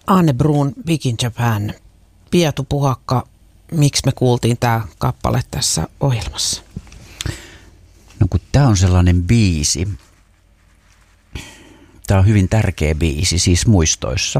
Anne Bruun, Big in Japan. Piatu Puhakka, miksi me kuultiin tämä kappale tässä ohjelmassa? No kun tämä on sellainen biisi. Tämä on hyvin tärkeä biisi, siis muistoissa.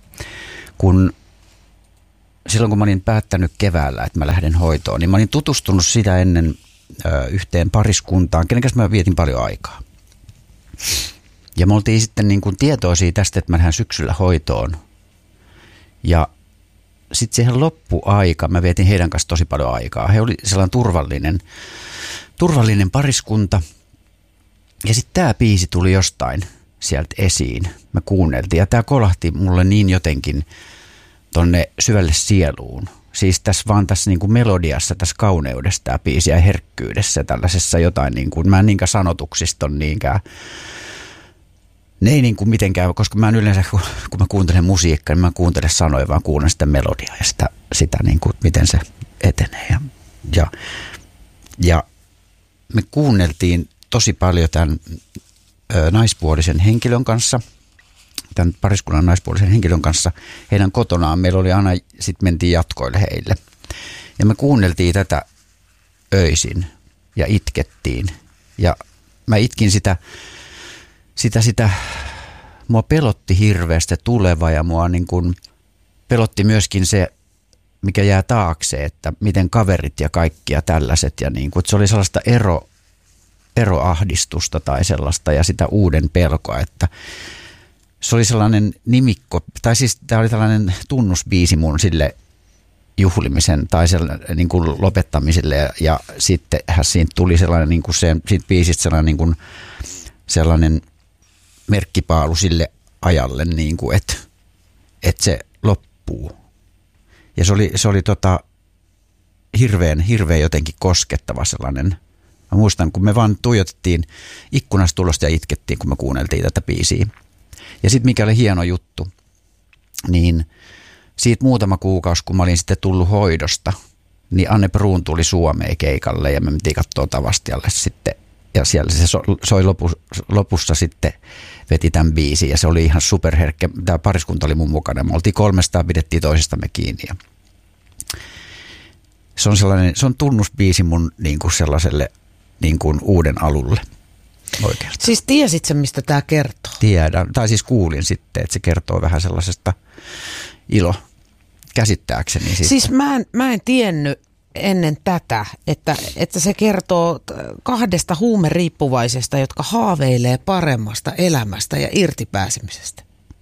Silloin kun mä olin päättänyt keväällä, että mä lähden hoitoon, niin mä olin tutustunut sitä ennen yhteen pariskuntaan, kenen kanssa mä vietin paljon aikaa. Ja me oltiin sitten niin kuin tietoisia tästä, että mä lähden syksyllä hoitoon. Ja sitten siihen loppuaika, mä vietin heidän kanssa tosi paljon aikaa. He oli sellainen turvallinen pariskunta. Ja sitten tämä biisi tuli jostain sieltä esiin. Me kuunneltiin ja tämä kolahti mulle niin jotenkin tonne syvälle sieluun. Siis tässä niin kuin melodiassa, tässä kauneudessa tämä biisi ja herkkyydessä tällaisessa jotain niin kuin, mä en niinkään sanotuksista on niinkään. Ne ei niin kuin mitenkään, koska mä en yleensä, kun mä kuuntelen musiikkaa, niin mä kuuntelen sanoja, vaan kuuntelen sitä melodiaa ja sitä niin kuin, miten se etenee. Ja me kuunneltiin tosi paljon tämän naispuolisen henkilön kanssa, tämän pariskunnan naispuolisen henkilön kanssa, heidän kotonaan. Meillä oli aina, sitten mentiin jatkoille heille. Ja me kuunneltiin tätä öisin ja itkettiin. Ja mä itkin sitä, mua pelotti hirveästi tuleva ja mua niin kuin pelotti myöskin se, mikä jää taakse, että miten kaverit ja kaikki ja tällaiset. Ja niin kuin, että se oli sellaista eroahdistusta tai sellaista ja sitä uuden pelkoa, että se oli sellainen nimikko, tai siis tämä oli tällainen tunnusbiisi mun sille juhlimisen tai niin kuin lopettamiselle ja sittenhän siitä tuli sellainen niin kuin siitä biisistä sellainen, niin kuin, sellainen merkkipaalu sille ajalle, niin kuin, että se loppuu. Ja se oli hirveän jotenkin koskettava sellainen. Mä muistan, kun me vaan tuijotettiin ikkunasta tulosta ja itkettiin, kun me kuunneltiin tätä biisiä. Ja sitten mikä oli hieno juttu, niin siitä muutama kuukausi, kun mä olin sitten tullut hoidosta, niin Anne Bruun tuli Suomeen keikalle ja me mentiin katsoa Tavastialle sitten. Ja siellä se soi lopussa sitten veti tämän biisin ja se oli ihan superherkkä. Tämä pariskunta oli mun mukana. Me oltiin 300, pidettiin toisistamme kiinni. Ja se on tunnusbiisi mun niin kuin sellaiselle niin kuin uuden alulle oikeastaan. Siis tiesitkö, mistä tämä kertoo? Tiedän, tai siis kuulin sitten, että se kertoo vähän sellaisesta käsittääkseni. Siis mä en tiennyt ennen tätä, että se kertoo kahdesta huumeriippuvaisesta, jotka haaveilee paremmasta elämästä ja irtipääsemisestä.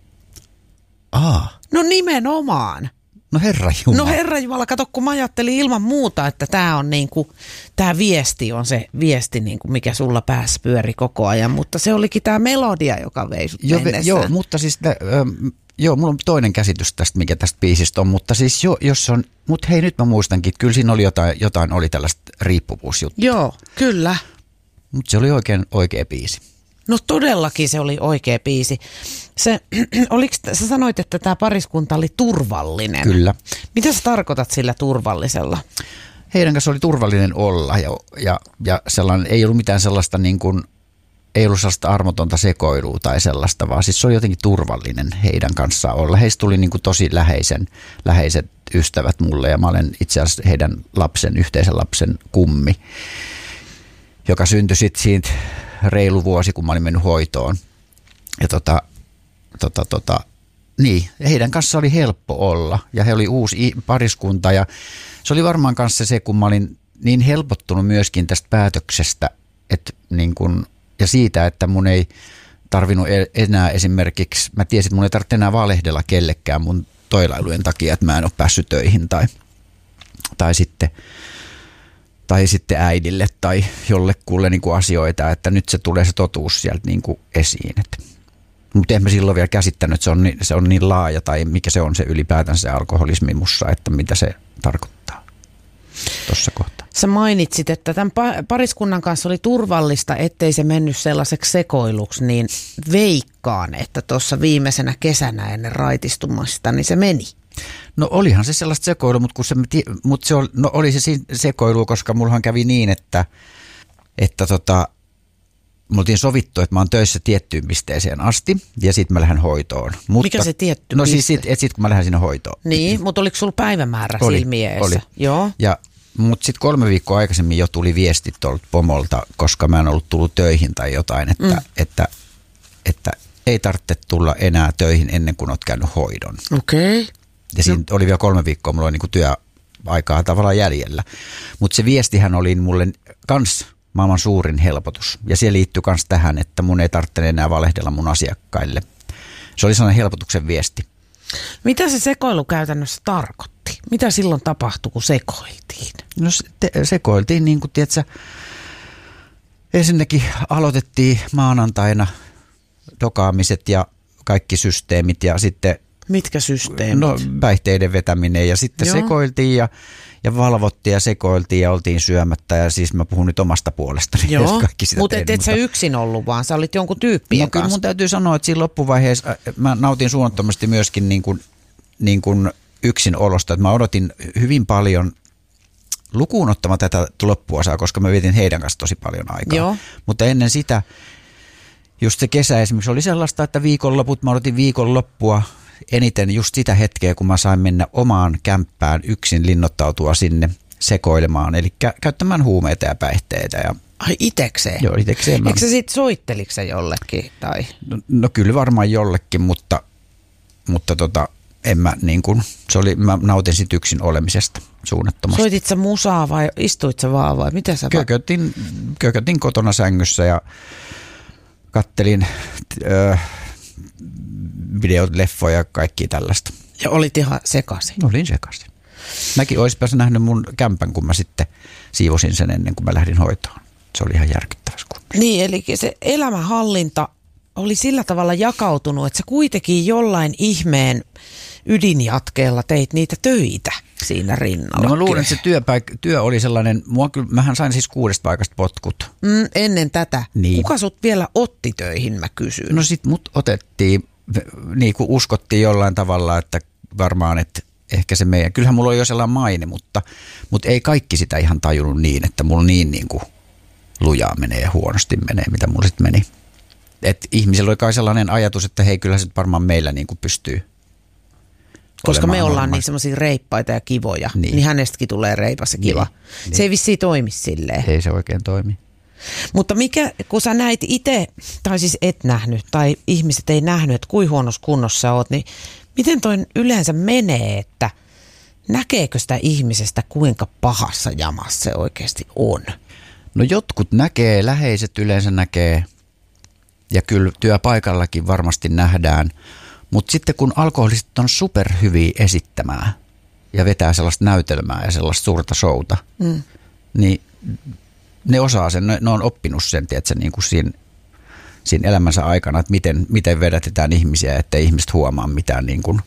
No nimenomaan. No Herranjumala, kato, kun mä ajattelin ilman muuta, että tämä on niinku, tämä viesti on se viesti, niinku, mikä sulla päässä pyöri koko ajan, mutta se olikin tämä melodia, joka vei sut mennessään. Joo, mutta siis, mulla on toinen käsitys tästä, mikä tästä biisistä on, mutta siis jos on, mutta hei nyt mä muistankin, että kyllä siinä oli jotain oli tällaista riippuvuusjuttua. Joo, kyllä. Mutta se oli oikea biisi. No todellakin se oli oikea biisi. Sä sanoit, että tämä pariskunta oli turvallinen. Kyllä. Mitä sä tarkoitat sillä turvallisella? Heidän kanssa oli turvallinen olla ja sellainen, ei ollut mitään sellaista niin kuin, ei ollut sellaista armotonta sekoilua tai sellaista, vaan siis se oli jotenkin turvallinen heidän kanssaan olla. Heistä tuli niin kuin tosi läheiset ystävät mulle ja mä olen itse asiassa heidän yhteisen lapsen kummi, joka syntyi sitten siitä reilu vuosi, kun mä olin mennyt hoitoon. Ja niin, heidän kanssa oli helppo olla ja he oli uusi pariskunta ja se oli varmaan kanssa se, kun mä olin niin helpottunut myöskin tästä päätöksestä, että niin kun, ja siitä, että mun ei tarvinnut enää esimerkiksi, mä tiesin, että mun ei tarvitse enää valehdella kellekään mun toilailujen takia, että mä en ole päässyt töihin tai sitten äidille tai jollekulle niin kuin asioita, että nyt se tulee se totuus sieltä niin kuin esiin. Mutta en mä silloin vielä käsittänyt, että se on niin laaja tai mikä se on se ylipäätään se alkoholismi mussa, että mitä se tarkoittaa tuossa kohtaa. Sä mainitsit, että tämän pariskunnan kanssa oli turvallista, ettei se mennyt sellaiseksi sekoiluksi, niin veikkaan, että tuossa viimeisenä kesänä ennen raitistumasta, niin se meni. No olihan se sellaista sekoilua, mutta oli se sekoilu, koska mullahan kävi niin, että me oltiin sovittu, että mä oon töissä tiettyyn pisteeseen asti ja sitten mä lähden hoitoon. Mutta, mikä se tietty no piste? siis sit kun mä lähden sinne hoitoon. Niin, mutta oliko sulla päivämäärä silmiessä? Oli. Joo. Mutta sitten 3 viikkoa aikaisemmin jo tuli viestit tuolta pomolta, koska mä en ollut tullut töihin tai jotain, että ei tarvitse tulla enää töihin ennen kuin oot käynyt hoidon. Okei. Ja siinä oli vielä 3 viikkoa, mulla oli niinku työaikaa tavallaan jäljellä. Mutta se viestihän oli mulle kans maailman suurin helpotus. Ja se liittyy kans tähän, että mun ei tarvitse enää valehdella mun asiakkaille. Se oli sellainen helpotuksen viesti. Mitä se sekoilu käytännössä tarkoitti? Mitä silloin tapahtui, kun sekoiltiin? No sekoiltiin niin kuin, tiedätkö, ensinnäkin aloitettiin maanantaina dokaamiset ja kaikki systeemit ja sitten... Mitkä systeemit? No päihteiden vetäminen ja sitten sekoiltiin ja valvottiin ja sekoiltiin ja oltiin syömättä ja siis mä puhun nyt omasta puolestani. Joo, mutta et sä yksin ollut vaan, sä olit jonkun tyyppien kanssa. Kyllä mun täytyy sanoa, että siinä loppuvaiheessa mä nautin suunnattomasti myöskin niin kuin yksin olosta, että mä odotin hyvin paljon lukuun ottamaan tätä loppuosaa, koska mä vietin heidän kanssa tosi paljon aikaa. Joo. Mutta ennen sitä, just se kesä esimerkiksi oli sellaista, että mä odotin viikonloppua eniten just sitä hetkeä, kun mä sain mennä omaan kämppään yksin linnoittautua sinne sekoilemaan, eli käyttämään huumeita ja päihteitä. Ja ai itekseen? Joo, itekseen. Eikö sä sit soitteliko sä jollekin? Tai? No kyllä varmaan jollekin, mutta en mä niin kuin, mä nautin sit yksin olemisesta suunnattomasti. Soitit sä musaa vai istuit sä vaan vai mitä sä? Kökötin kotona sängyssä ja kattelin videot, leffoja ja kaikki tällaista. Ja olit ihan sekaisin? Olin sekaisin. Mäkin olisi päässyt nähnyt mun kämpän, kun mä sitten siivosin sen ennen kuin mä lähdin hoitoon. Se oli ihan järkyttävässä kunnossa. Niin, eli se elämänhallinta oli sillä tavalla jakautunut, että sä kuitenkin jollain ihmeen ydinjatkeella teit niitä töitä siinä rinnalla. No mä luulen, että se työ oli sellainen, mähän sain siis 6 paikasta potkut. Ennen tätä. Niin. Kuka sut vielä otti töihin, mä kysyn? No sit mut otettiin, niin kuin uskottiin jollain tavalla, että varmaan, että ehkä se meidän, kyllähän mulla oli jo sellainen maine, mutta ei kaikki sitä ihan tajunnut niin, että mulla niin kuin lujaa menee ja huonosti menee, mitä mulla sitten meni. Et ihmisellä oli kai sellainen ajatus, että hei, kyllä se varmaan meillä niin kuin pystyy. Koska me ollaan niin semmoisia reippaita ja kivoja, niin hänestäkin tulee reipas ja kiva. Niin. Se ei vissiin toimi silleen. Ei se oikein toimi. Mutta kun sä näit itse, tai siis et nähnyt, tai ihmiset ei nähnyt, että kuinka huonossa kunnossa sä oot, niin miten toi yleensä menee, että näkeekö sitä ihmisestä, kuinka pahassa jamassa se oikeasti on? No jotkut näkee, läheiset yleensä näkee, ja kyllä työpaikallakin varmasti nähdään. Mutta sitten kun alkoholistit on superhyviä esittämään ja vetää sellaista näytelmää ja sellaista suurta showta, niin ne osaa sen, ne on oppinut sen, tiedätkö, niin kuin siinä elämänsä aikana, että miten vedätetään ihmisiä, ettei ihmiset huomaa mitään, niin kuin,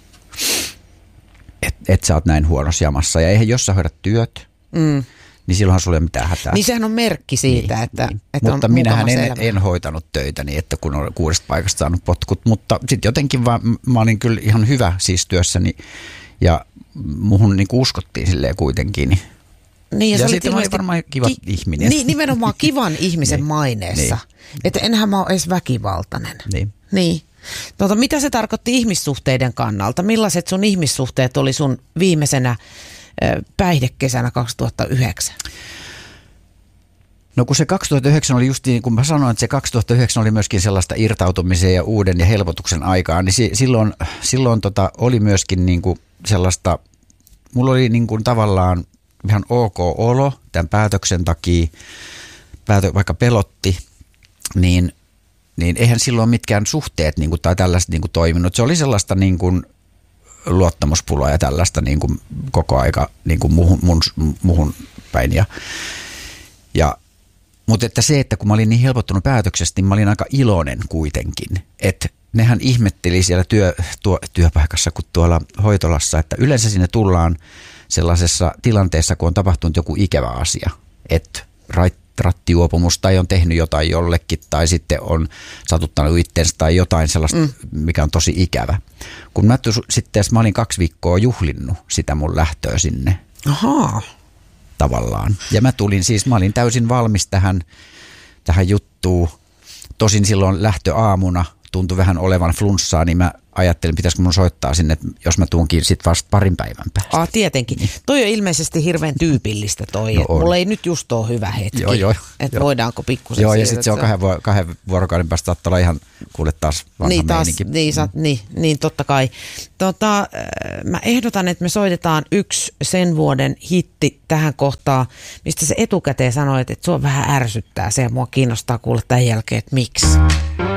että sä oot näin huonossa jamassa. Ja eihän jos sä hoidat työt, niin silloinhan sulla ei ole mitään hätää. Niin sehän on merkki siitä, että mutta on minähän mukavassa en hoitanut töitä niin, että kun olen 6 paikasta saanut potkut, mutta sitten jotenkin vaan mä olin kyllä ihan hyvä siis työssäni ja muhun niin uskottiin silleen kuitenkin. Niin, ja sitten mä olin varmaan kiva ihminen. Niin, nimenomaan kivan ihmisen maineessa. Että enhän mä ole edes väkivaltainen. Niin. Mitä se tarkoitti ihmissuhteiden kannalta? Millaiset sun ihmissuhteet oli sun viimeisenä päihdekesänä 2009? No kun se 2009 oli just niin kuin mä sanoin, että se 2009 oli myöskin sellaista irtautumisen ja uuden ja helpotuksen aikaa, niin silloin oli myöskin niin kuin sellaista, mulla oli niin kuin tavallaan ihan ok olo tämän päätöksen takia, vaikka pelotti, niin eihän silloin mitkään suhteet niin kuin, tai tällaista niin kuin toiminut. Se oli sellaista niin kuin luottamuspulaa ja tällaista niin kuin koko aika niin kuin muhun päin. Mutta että se, että kun mä olin niin helpottunut päätöksestä, niin mä olin aika iloinen kuitenkin. Että nehän ihmetteli siellä työpaikassa kuin tuolla hoitolassa, että yleensä sinne tullaan sellaisessa tilanteessa, kun on tapahtunut joku ikävä asia. Että rattijuopumus tai on tehnyt jotain jollekin tai sitten on satuttanut itsensä tai jotain sellaista, mikä on tosi ikävä. Kun mä olin 2 viikkoa juhlinnut sitä mun lähtöä sinne. Ahaa. Tavallaan. Ja mä olin täysin valmis tähän juttuun Tosin silloin lähtöaamuna tuntui vähän olevan flunssaa, niin mä ajattelin, pitäisikö mun soittaa sinne, jos mä tuunkin sit vasta parin päivän päästä. Tietenkin. Niin. Toi on ilmeisesti hirveän tyypillistä toi. No mulla ei nyt just ole hyvä hetki. Että voidaanko pikkusen Joo, ja sitten se on 2 vuorokauden päästä saattaa olla ihan kuule taas vanha meininki. Niin, totta kai. Mä ehdotan, että me soitetaan yksi sen vuoden hitti tähän kohtaan, mistä se etukäteen sanoi, että se on vähän ärsyttää. Se mua kiinnostaa kuulla tämän jälkeen, että miksi.